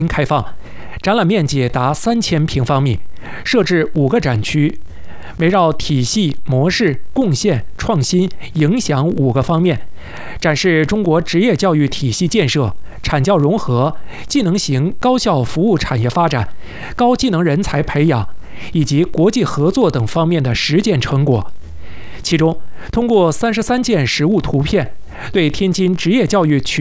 开放，展览面积达3000平方米，设置5个展区，围绕体系、模式、贡献、创新、影响5个方面，展示中国职业教育体系建设、产教融合、技能型高校服务产业发展、高技能人才培养以及国际合作等方面的实践成果。其中，通过33件实物图片，对天津职业教育